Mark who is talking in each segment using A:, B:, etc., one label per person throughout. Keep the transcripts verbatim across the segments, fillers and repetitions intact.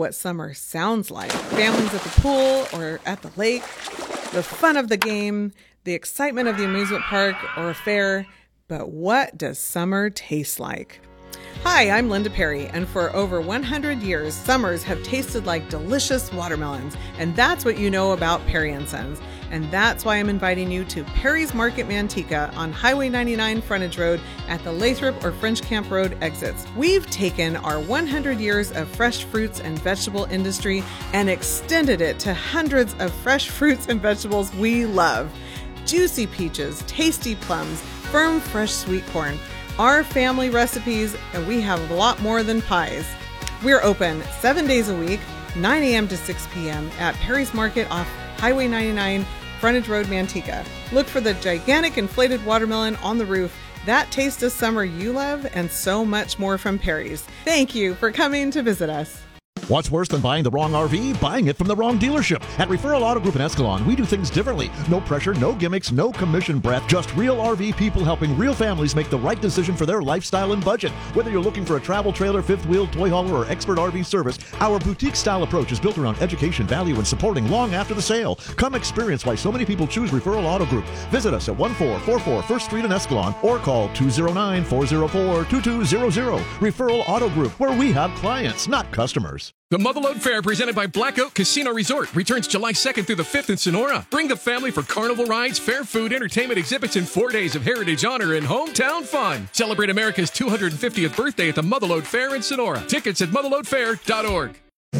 A: what summer sounds like. Families at the pool or at the lake, the fun of the game, the excitement of the amusement park or a fair. But what does summer taste like? Hi, I'm Linda Perry, and for over one hundred years, summers have tasted like delicious watermelons, and that's what you know about Perry and Sons. And that's why I'm inviting you to Perry's Market Manteca on Highway ninety-nine Frontage Road at the Lathrop or French Camp Road exits. We've taken our one hundred years of fresh fruits and vegetable industry and extended it to hundreds of fresh fruits and vegetables we love. Juicy peaches, tasty plums, firm fresh sweet corn. Our family recipes, and we have a lot more than pies. We're open seven days a week, nine a.m. to six p.m. at Perry's Market off Highway ninety-nine, Frontage Road, Manteca. Look for the gigantic inflated watermelon on the roof, that taste of summer you love, and so much more from Perry's. Thank you for coming to visit us.
B: What's worse than buying the wrong R V? Buying it from the wrong dealership. At Referral Auto Group in Escalon, we do things differently. No pressure, no gimmicks, no commission breath. Just real R V people helping real families make the right decision for their lifestyle and budget. Whether you're looking for a travel trailer, fifth wheel, toy hauler, or expert R V service, our boutique-style approach is built around education, value, and supporting long after the sale. Come experience why so many people choose Referral Auto Group. Visit us at one four four four First Street in Escalon or call two oh nine, four oh four, two two zero zero. Referral Auto Group, where we have clients, not customers.
C: The Motherlode Fair, presented by Black Oak Casino Resort, returns July second through the fifth in Sonora. Bring the family for carnival rides, fair food, entertainment exhibits, and four days of heritage honor and hometown fun. Celebrate America's two hundred fiftieth birthday at the Motherlode Fair in Sonora. Tickets at motherlode fair dot org.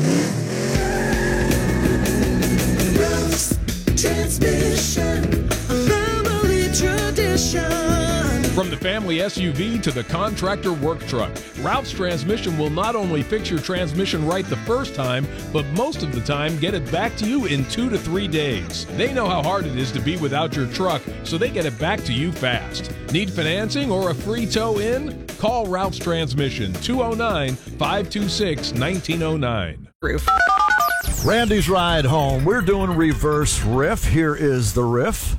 D: Transmission, family tradition.
E: From the family S U V to the contractor work truck, Ralph's Transmission will not only fix your transmission right the first time, but most of the time get it back to you in two to three days. They know how hard it is to be without your truck, so they get it back to you fast. Need financing or a free tow in? Call Ralph's Transmission, two oh nine, five two six, nineteen oh nine.
A: Roof.
B: Randy's Ride Home. We're doing reverse riff. Here is the riff.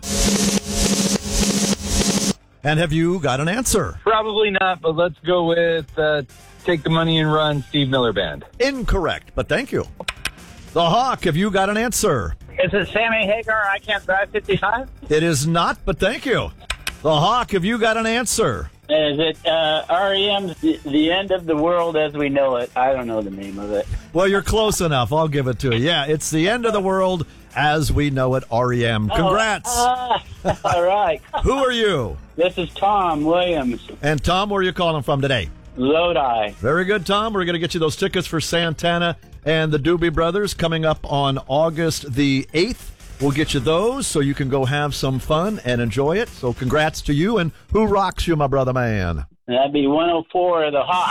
B: And have you got an answer?
F: Probably not, but let's go with uh, Take the Money and Run, Steve Miller Band.
B: Incorrect, but thank you. The Hawk, have you got an answer?
G: Is it Sammy Hagar, I Can't Drive fifty-five?
B: It is not, but thank you. The Hawk, have you got an answer?
G: Is it uh, R E M's the, the End of the World as We Know It? I don't know the name of it.
B: Well, you're close enough. I'll give it to you. Yeah, it's The End of the World as We Know It, R E M. Congrats.
G: Oh, uh, all right.
B: Who are you?
G: This is Tom Williams.
B: And Tom, where are you calling from today?
G: Lodi.
B: Very good, Tom. We're going to get you those tickets for Santana and the Doobie Brothers coming up on August the eighth. We'll get you those so you can go have some fun and enjoy it. So congrats to you. And who rocks you, my brother man?
G: That'd be one oh four of the Hawk.